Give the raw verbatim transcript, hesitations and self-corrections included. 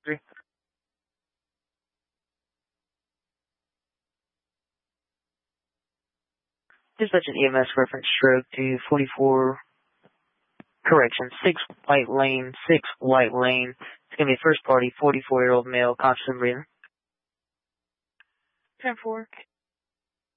Three. Dispatch an E M S reference stroke to forty-four, correction, six White Lane, six White Lane. It's going to be first party, forty-four-year-old male, conscious and breathing. ten four.